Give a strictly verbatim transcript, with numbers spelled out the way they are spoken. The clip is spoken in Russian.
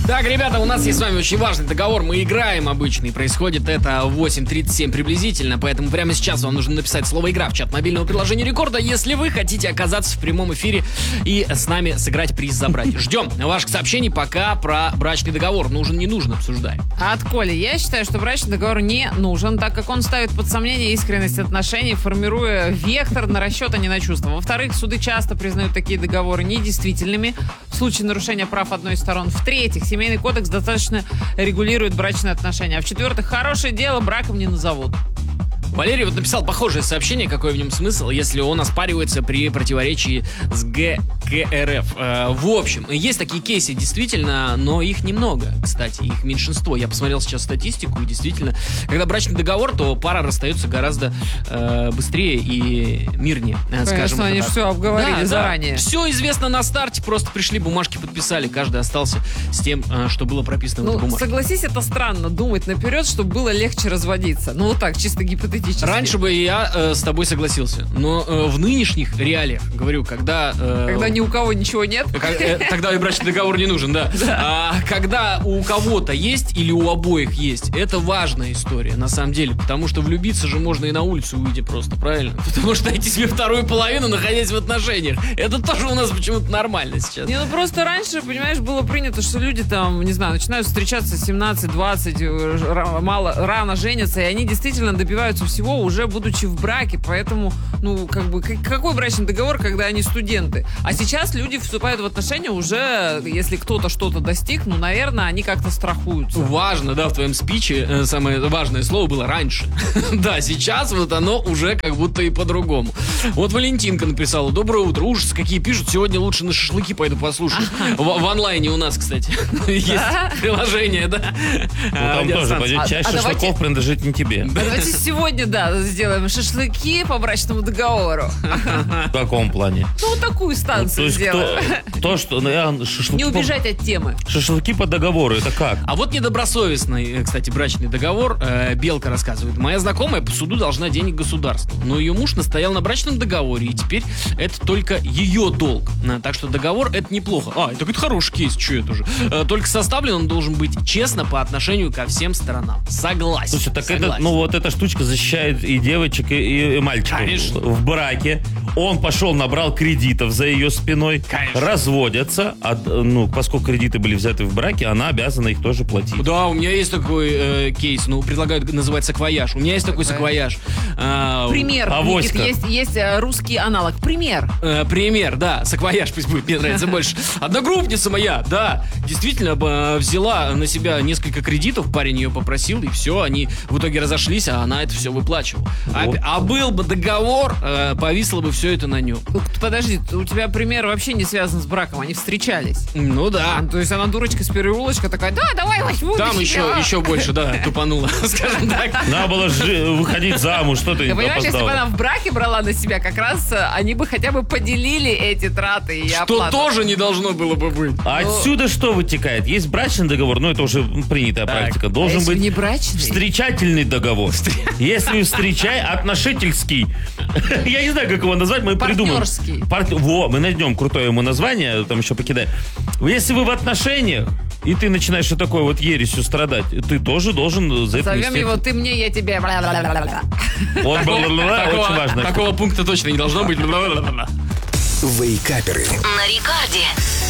Так, ребята, у нас есть с вами очень важный договор. Мы играем обычно, и происходит это в восемь тридцать семь приблизительно. Поэтому прямо сейчас вам нужно написать слово «Игра» в чат мобильного приложения Рекорда, если вы хотите оказаться в прямом эфире и с нами сыграть, приз забрать. Ждем ваших сообщений, пока про брачный договор. Нужен, не нужен, обсуждаем. А от Коли: я считаю, что брачный договор не нужен, так как он ставит под сомнение искренность отношений, формируя вектор на расчет, а не на чувства. Во-вторых, суды часто признают такие договоры недействительными в случае нарушения прав одной из сторон. В-третьих, Семейный кодекс достаточно регулирует брачные отношения. А в-четвертых, хорошее дело браком не назовут. Валерий вот написал похожее сообщение, какой в нем смысл, если он оспаривается при противоречии с гэ ка эр эф. Э, в общем, есть такие кейсы действительно, но их немного, кстати, их меньшинство. Я посмотрел сейчас статистику, и действительно, когда брачный договор, то пара расстается гораздо э, быстрее и мирнее, э, скажем так. Они же все обговорили да, заранее. Да. Все известно на старте, просто пришли, бумажки подписали, каждый остался с тем, э, что было прописано ну, в этой бумажке. Согласись, это странно думать наперед, чтобы было легче разводиться. Ну вот так, чисто гипотетически. Раньше бы я э, с тобой согласился, но э, в нынешних реалиях, говорю, когда... Э, когда ни у кого ничего нет. Как, э, тогда и брачный договор не нужен, да. да. А когда у кого-то есть или у обоих есть, это важная история, на самом деле, потому что влюбиться же можно и на улицу выйти просто, правильно? Потому что найти себе вторую половину, находясь в отношениях, это тоже у нас почему-то нормально сейчас. Не, ну просто раньше, понимаешь, было принято, что люди там, не знаю, начинают встречаться семнадцать-двадцать, мало, рано женятся, и они действительно добиваются всего, уже будучи в браке, поэтому, ну, как бы, какой брачный договор, когда они студенты? А сейчас люди вступают в отношения уже, если кто-то что-то достиг, ну, наверное, они как-то страхуются. Важно, да, в твоем спиче э, самое важное слово было «раньше». Да, сейчас вот оно уже как будто и по-другому. Вот Валентинка написала: доброе утро, ужас, какие пишут, сегодня лучше на шашлыки пойду послушаю. В, в онлайне у нас, кстати, есть приложение, да. Ну, там тоже пойдет, часть шашлыков принадлежит не тебе. Давайте сегодня, да, сделаем шашлыки по брачному договору. В каком плане? Ну, вот такую станцию сделаем. То, что... Не убежать от темы. Шашлыки по договору, это как? А вот недобросовестный, кстати, брачный договор. Белка рассказывает: моя знакомая по суду должна денег государству, но ее муж настоял на брачном договоре, и теперь это только ее долг. Так что договор — это неплохо. А, это какой-то хороший кейс, что это же? Только составлен он должен быть честно по отношению ко всем сторонам. Согласен. Слушай, так Согласен. это, ну вот эта штучка защищает и девочек, и, и мальчиков. Конечно. В браке. Он пошел, набрал кредитов за ее спиной. Конечно. Разводятся. А, ну, поскольку кредиты были взяты в браке, она обязана их тоже платить. Да, у меня есть такой э, кейс, ну, предлагают называть саквояж. У меня есть такой саквояж. А, Пример, Никит, есть, есть русский аналог. Пример. Э, пример, да, саквояж пусть будет, мне нравится больше. Одногруппница моя, да, действительно э, взяла на себя несколько кредитов, парень ее попросил, и все, они в итоге разошлись, а она это все выплачивала. А, а был бы договор, э, повисло бы все это на нем. Подожди, у тебя пример вообще не связан с браком, они встречались. Ну да. А, то есть она дурочка с переулочка такая: да, давай возьму. Там еще, еще больше, да, тупанула, скажем так. Надо было выходить замуж, что ты Ты понимаешь, опоздала. если бы она в браке брала на себя, как раз они бы хотя бы поделили эти траты и Что оплату. тоже не должно было бы быть. А отсюда что вытекает? Есть брачный договор, ну это уже принятая Так. практика. А Должен если быть не брачный? встречательный договор. Если встречай, отношительский. Я не знаю, как его назвать, мы придумаем. Партнерский. Пар- Во, мы найдем крутое ему название, там еще покидаем. Если вы в отношениях, и ты начинаешь вот такой вот ересью страдать, ты тоже должен за это Зовем нести. его: ты мне, я тебе. Вот, бла-бла-бла, очень важно. Такого пункта точно не должно быть. Вейкаперы. На Рекорде.